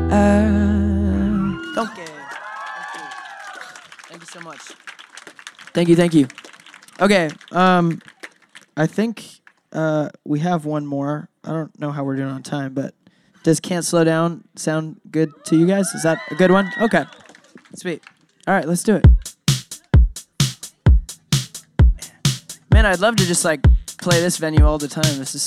Okay. Thank you so much. Thank you. Okay, I think we have one more. I don't know how we're doing on time, but does Can't Slow Down sound good to you guys? Is that a good one? Okay, sweet. All right, let's do it. Man, I'd love to just, like, play this venue all the time. This is